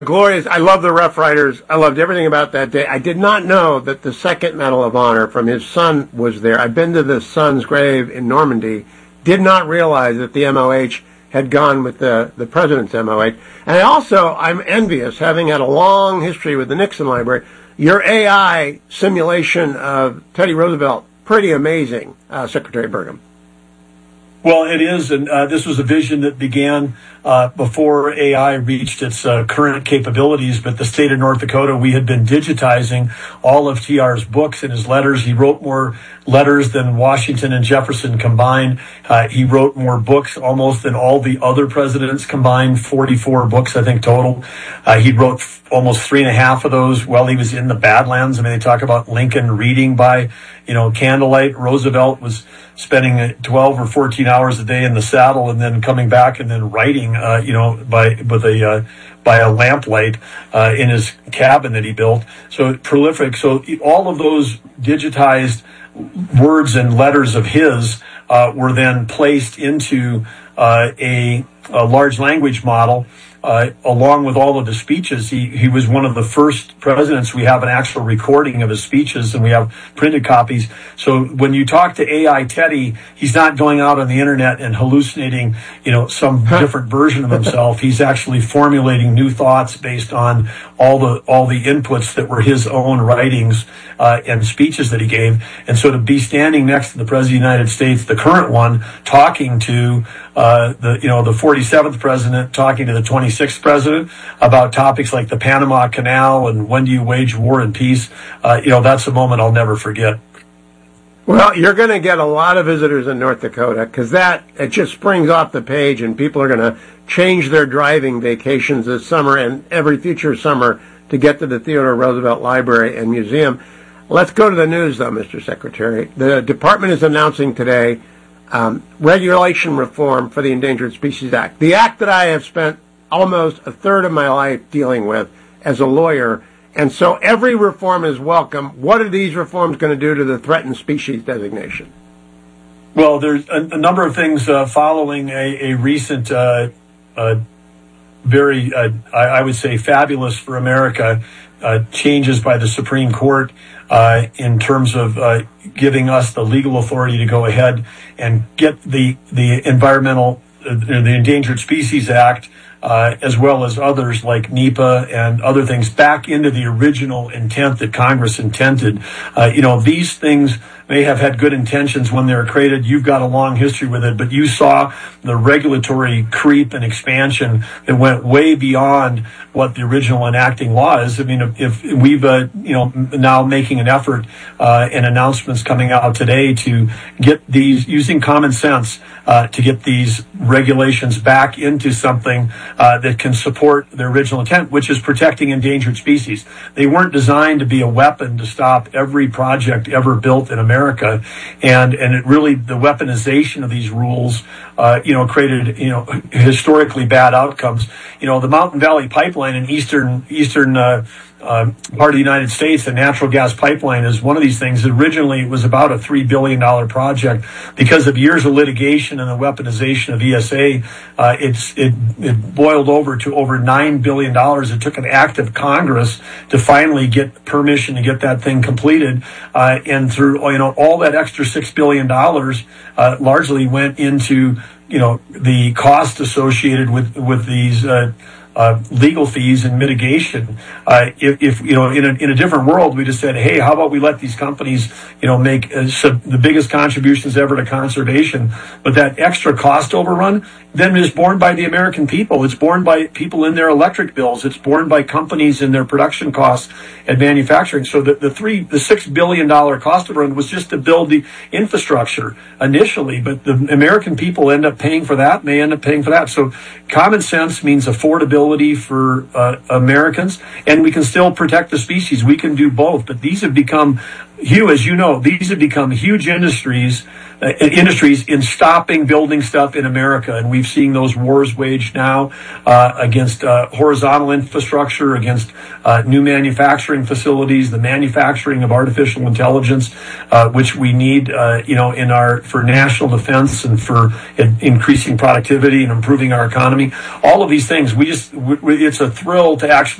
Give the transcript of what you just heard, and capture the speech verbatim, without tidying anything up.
Glorious. I love the Rough Riders. I loved everything about that day. I did not know that the second Medal of Honor from his son was there. I've been to the son's grave in Normandy. Did not realize that the M O H had gone with the, the president's M O H. And I also, I'm envious, having had a long history with the Nixon Library. Your A I simulation of Teddy Roosevelt, pretty amazing, uh, Secretary Burgum. Well, it is, and uh, this was a vision that began uh, before A I reached its uh, current capabilities. But the state of North Dakota, we had been digitizing all of T R's books and his letters. He wrote more letters than Washington and Jefferson combined. Uh, he wrote more books almost than all the other presidents combined, forty-four books, I think, total. Uh, he wrote f- almost three and a half of those while he was in the Badlands. I mean, they talk about Lincoln reading by, you know, candlelight. Roosevelt was spending twelve or fourteen hours a day in the saddle and then coming back and then writing, uh, you know, by with a uh, by a lamplight uh, in his cabin that he built. So prolific. So all of those digitized words and letters of his uh, were then placed into uh, a, a large language model. Uh, along with all of the speeches, he, he was one of the first presidents. We have an actual recording of his speeches, and we have printed copies. So when you talk to A I Teddy, he's not going out on the internet and hallucinating, you know, some different version of himself. He's actually formulating new thoughts based on all the all the inputs that were his own writings uh, and speeches that he gave. And so to be standing next to the President of the United States, the current one, talking to uh, the you know the forty-seventh president, talking to the twenty-sixth president about topics like the Panama Canal and when do you wage war and peace, uh, you know, that's a moment I'll never forget. Well, you're going to get a lot of visitors in North Dakota because that, it just springs off the page, and people are going to change their driving vacations this summer and every future summer to get to the Theodore Roosevelt Library and Museum. Let's go to the news, though, Mister Secretary. The department is announcing today um, regulation reform for the Endangered Species Act, the act that I have spent almost a third of my life dealing with as a lawyer. And so every reform is welcome. What are these reforms going to do to the threatened species designation? Well, there's a, a number of things uh, following a, a recent, uh, uh, very, uh, I, I would say, fabulous for America uh, changes by the Supreme Court uh, in terms of uh, giving us the legal authority to go ahead and get the the environmental, uh, the Endangered Species Act, Uh, as well as others like NEPA and other things, back into the original intent that Congress intended. Uh, you know, these things may have had good intentions when they were created. You've got a long history with it, but you saw the regulatory creep and expansion that went way beyond what the original enacting law is. I mean, if, if we've, uh, you know, now making an effort uh, and announcements coming out today to get these, using common sense, uh, to get these regulations back into something Uh, that can support their original intent, which is protecting endangered species. They weren't designed to be a weapon to stop every project ever built in America, and and it really, the weaponization of these rules, uh, you know, created, you know, historically bad outcomes. You know, the Mountain Valley Pipeline in eastern eastern uh, Uh, part of the United States, the natural gas pipeline is one of these things. Originally, it was about a three billion dollars project. Because of years of litigation and the weaponization of E S A, uh, it's, it, it boiled over to over nine billion dollars. It took an act of Congress to finally get permission to get that thing completed. Uh, and through, you know, all that extra six billion dollars uh, largely went into, you know, the cost associated with, with these uh Uh, legal fees and mitigation. Uh, if, if, you know, in a, in a different world, we just said, hey, how about we let these companies, you know, make uh, sub- the biggest contributions ever to conservation? But that extra cost overrun then is borne by the American people. It's borne by people in their electric bills. It's borne by companies in their production costs and manufacturing. So the, the three, the six billion dollars cost overrun was just to build the infrastructure initially, but the American people end up paying for that, may end up paying for that. So common sense means affordability for uh, Americans, and we can still protect the species. We can do both, but these have become, Hugh, as you know, these have become huge industries uh, industries in stopping building stuff in America. And we've seen those wars waged now uh, against uh, horizontal infrastructure, against uh, new manufacturing facilities, the manufacturing of artificial intelligence, uh, which we need, uh, you know, in our for national defense and for in, increasing productivity and improving our economy. All of these things, we just we, it's a thrill to actually